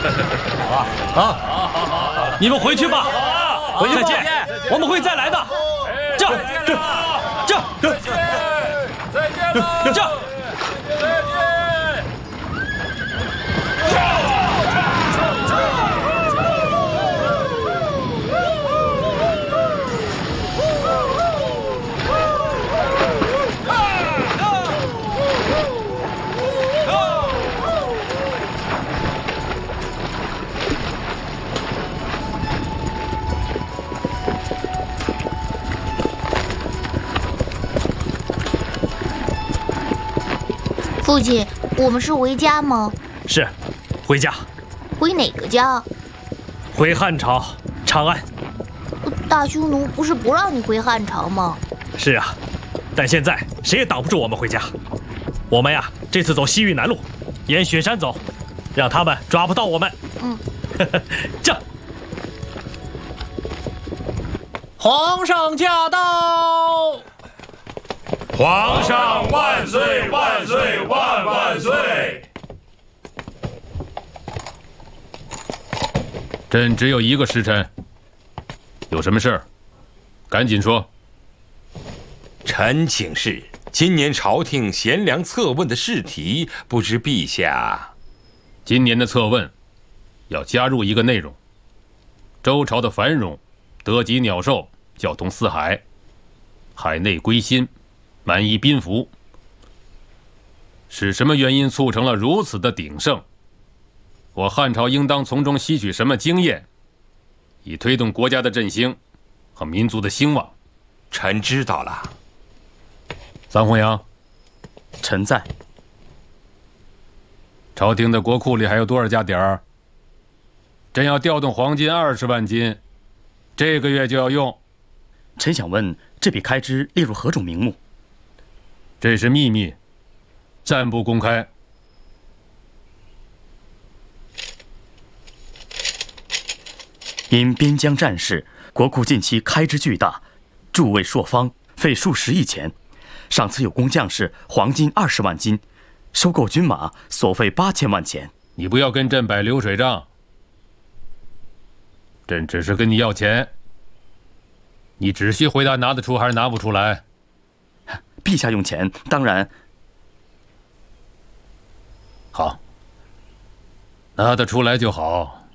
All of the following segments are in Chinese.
啊！你们回去吧，再见，我们会再来的。这， 再见了， 这。 父亲，我们是回家吗？ 是，回家。 回哪个家？ 回汉朝长安。 大匈奴不是不让你回汉朝吗？ 是啊，但现在谁也挡不住我们回家。我们呀，这次走西域南路，沿雪山走，让他们抓不到我们。这。 皇上驾到！ 皇上万岁万岁万万岁！ 朕只有一个时辰，有什么事儿，赶紧说。 臣请示，今年朝廷贤良策问的试题，不知陛下。 今年的策问要加入一个内容：周朝的繁荣，得及鸟兽，交通四海，海内归心。蛮夷宾服，是什么原因促成了如此的鼎盛？我汉朝应当从中吸取什么经验，以推动国家的振兴和民族的兴旺？ 臣知道了。 臧弘羊， 臣在。 朝廷的国库里还有多少家点儿？朕要调动黄金20万斤，这个月就要用。 臣想问，这笔开支列入何种名目？ 这是秘密，暂不公开。 因边疆战事，国库近期开支巨大，诸位朔方费数十亿钱。上次有工匠士黄金20万斤，收购军马所费8000万钱。 你不要跟朕摆流水账，朕只是跟你要钱，你只需回答拿得出还是拿不出来。 陛下用钱，当然好，拿得出来就好。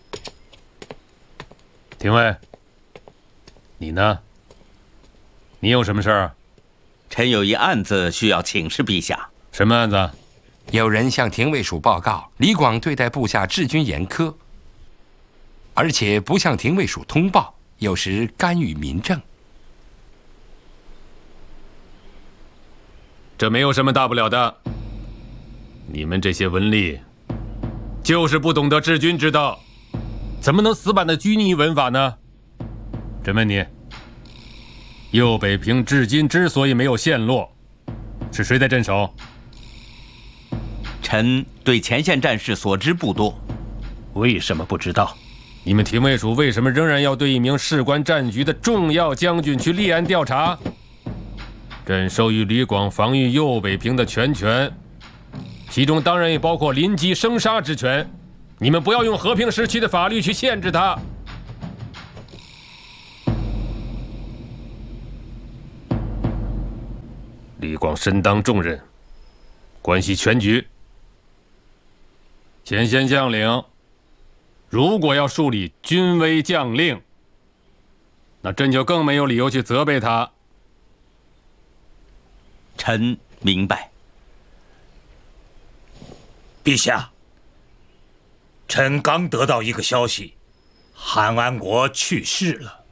廷尉，你呢？你有什么事儿？ 臣有一案子需要请示陛下。 什么案子？ 有人向廷尉署报告，李广对待部下治军严苛，而且不向廷尉署通报，有时干预民政。 这没有什么大不了的。你们这些文吏，就是不懂得治军之道，怎么能死板的拘泥文法呢？朕问你，右北平至今之所以没有陷落，是谁在镇守？ 臣对前线战事所知不多。 为什么不知道？ 你们廷尉署为什么仍然要对一名事关战局的重要将军去立案调查？朕授予李广防御右北平的全权，其中当然也包括临机生杀之权。你们不要用和平时期的法律去限制他。李广身当重任，关系全局。前线将领如果要树立军威将令，那朕就更没有理由去责备他。 臣明白。 陛下，臣刚得到一个消息，韩安国去世了。